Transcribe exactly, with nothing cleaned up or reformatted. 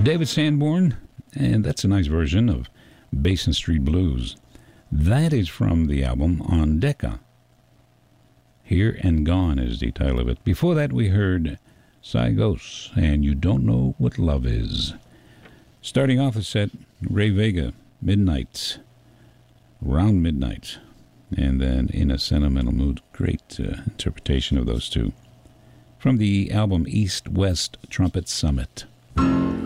David Sanborn, and that's a nice version of Basin Street Blues. That is from the album On Decca. Here and Gone is the title of it. Before that, we heard Sygos and You Don't Know What Love Is. Starting off a set, Ray Vega, Midnight, Around Midnight, and then In a Sentimental Mood. Great uh, interpretation of those two. From the album East West Trumpet Summit.